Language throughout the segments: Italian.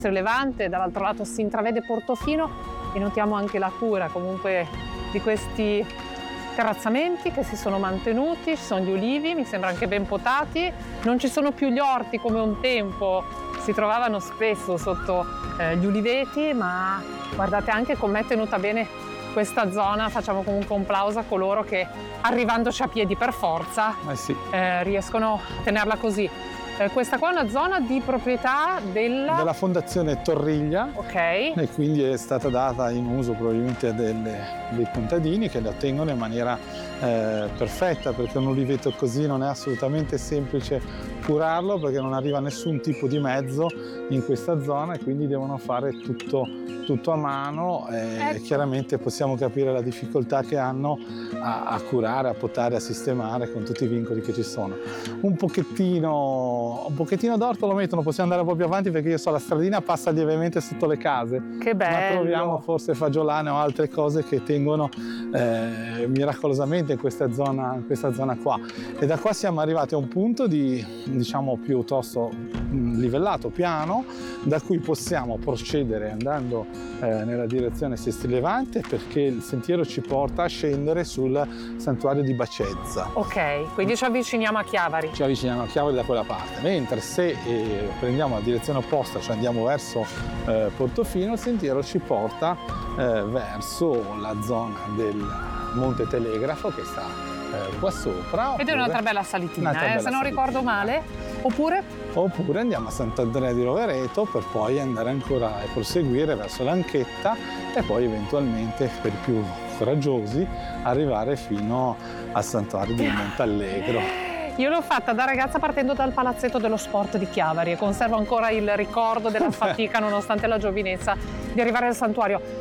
Levante, dall'altro lato si intravede Portofino e notiamo anche la cura comunque di questi terrazzamenti che si sono mantenuti. Ci sono gli ulivi, mi sembra anche ben potati, non ci sono più gli orti come un tempo si trovavano spesso sotto gli uliveti, ma guardate anche com'è tenuta bene questa zona. Facciamo comunque un plauso a coloro che, arrivandoci a piedi per forza, riescono a tenerla così. Questa qua è una zona di proprietà della Fondazione Torriglia, e quindi è stata data in uso probabilmente a dei contadini che la tengono in maniera perfetta, perché un uliveto così non è assolutamente semplice curarlo, perché non arriva nessun tipo di mezzo in questa zona e quindi devono fare tutto a mano, e chiaramente possiamo capire la difficoltà che hanno a curare, a potare, a sistemare con tutti i vincoli che ci sono. Un pochettino d'orto lo mettono, possiamo andare un po' più avanti perché io so la stradina passa lievemente sotto le case. Che bello! Ma troviamo forse fagiolane o altre cose che tengono miracolosamente in questa zona qua. E da qua siamo arrivati a un punto diciamo piuttosto livellato, piano, da cui possiamo procedere andando nella direzione Sestri Levante, perché il sentiero ci porta a scendere sul santuario di Bacezza. Ok, quindi ci avviciniamo a Chiavari. Ci avviciniamo a Chiavari da quella parte, mentre se prendiamo la direzione opposta, cioè andiamo verso Portofino, il sentiero ci porta verso la zona del Monte Telegrafo che sta qua sopra. Ed è un'altra bella salitina, se non ricordo male. Oppure andiamo a Sant'Andrea di Rovereto per poi andare ancora e proseguire verso l'Anchetta e poi eventualmente, per i più coraggiosi, arrivare fino al santuario di Montallegro. Io l'ho fatta da ragazza partendo dal palazzetto dello sport di Chiavari e conservo ancora il ricordo della fatica, nonostante la giovinezza, di arrivare al santuario.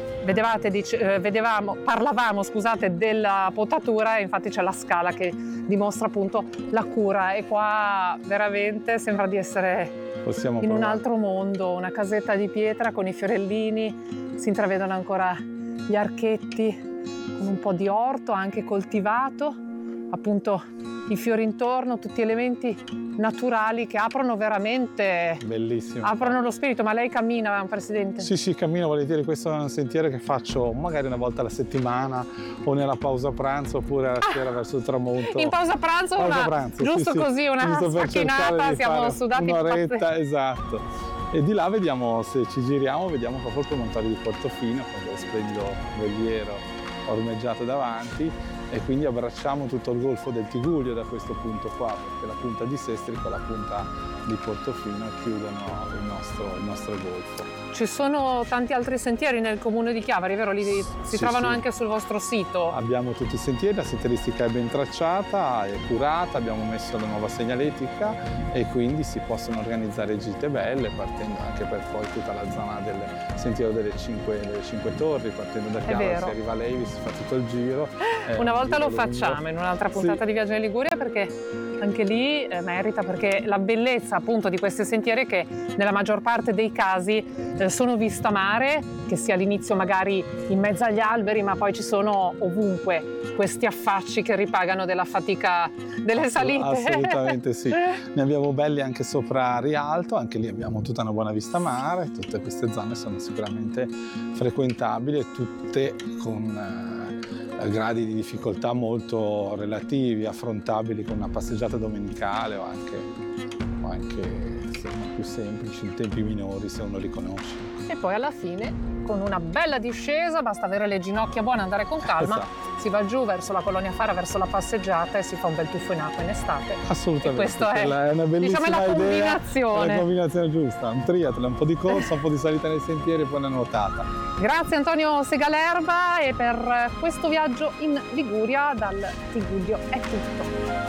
Parlavamo della potatura, e infatti c'è la scala che dimostra appunto la cura, e qua veramente sembra di essere in un altro mondo, una casetta di pietra con i fiorellini, si intravedono ancora gli archetti con un po' di orto anche coltivato, appunto i fiori intorno, tutti elementi naturali che aprono veramente, bellissimo, aprono lo spirito. Ma lei cammina, Presidente? Sì, cammino, volentieri. Questo è un sentiero che faccio magari una volta alla settimana o nella pausa pranzo oppure alla sera verso il tramonto. In pausa pranzo, giusto così, una sfacchinata, siamo sudati un'oretta, esatto. E di là vediamo, se ci giriamo, vediamo proprio il promontorio di Portofino con lo splendido veliero ormeggiato davanti, e quindi abbracciamo tutto il golfo del Tigullio da questo punto qua, perché la punta di Sestri con la punta di Portofino chiudono il nostro golfo. Ci sono tanti altri sentieri nel comune di Chiavari, vero? Li si trovano anche sul vostro sito? Abbiamo tutti i sentieri, la sentieristica è ben tracciata, è curata, abbiamo messo la nuova segnaletica e quindi si possono organizzare gite belle, partendo anche per poi tutta la zona del sentiero delle cinque torri, partendo da Chiavari si arriva a Levi, si fa tutto il giro. Una volta lo facciamo in un'altra puntata di Viaggio in Liguria, perché anche lì merita, perché la bellezza appunto di questi sentieri è che nella maggior parte dei casi sono vista mare, che sia all'inizio magari in mezzo agli alberi, ma poi ci sono ovunque questi affacci che ripagano della fatica delle salite. Assolutamente sì. Ne abbiamo belli anche sopra Rialto, anche lì abbiamo tutta una buona vista mare, tutte queste zone sono sicuramente frequentabili e tutte con gradi di difficoltà molto relativi, affrontabili con una passeggiata domenicale o anche più semplici, in tempi minori se uno li conosce. E poi alla fine, con una bella discesa, basta avere le ginocchia buone, andare con calma, si va giù verso la Colonia Fara, verso la passeggiata, e si fa un bel tuffo in acqua in estate. Assolutamente. E questa è una bellissima la idea, combinazione. È la combinazione giusta, un triathlon, un po' di corsa, un po' di salita nei sentieri e poi una nuotata. Grazie Antonio Segalerba, e per questo viaggio in Liguria dal Tigullio è tutto.